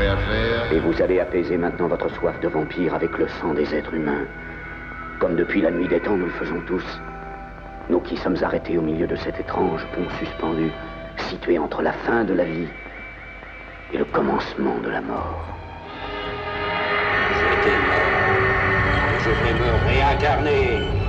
prêt à faire. Et vous allez apaiser maintenant votre soif de vampire avec le sang des êtres humains. Comme depuis la nuit des temps, nous le faisons tous. Nous qui sommes arrêtés au milieu de cet étrange pont suspendu, situé entre la fin de la vie et le commencement de la mort. J'étais mort. Je vais me réincarner.